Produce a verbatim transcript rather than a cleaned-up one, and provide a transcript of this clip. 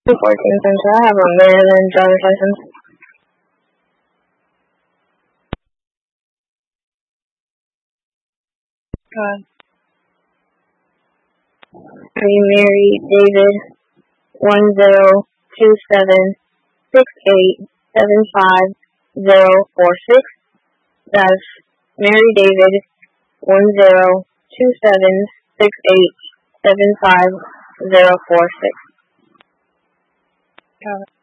fourteen Center. I have a Maryland driver's license. Uh, are you married, David? One zero two seven six eight seven five zero four six. That's Mary David. One zero two seven six eight seven five zero four six.